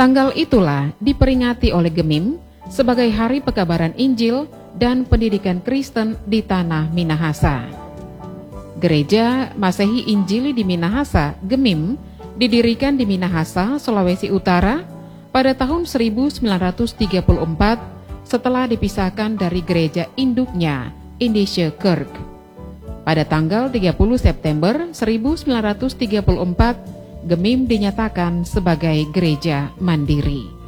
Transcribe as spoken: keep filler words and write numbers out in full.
Tanggal itulah diperingati oleh Gemim sebagai Hari Pekabaran Injil dan Pendidikan Kristen di Tanah Minahasa. Gereja Masehi Injili di Minahasa, Gemim, didirikan di Minahasa, Sulawesi Utara pada tahun seribu sembilan ratus tiga puluh empat setelah dipisahkan dari gereja induknya, Indische Kerk. Pada tanggal tiga puluh September seribu sembilan ratus tiga puluh empat, Gemim dinyatakan sebagai gereja mandiri.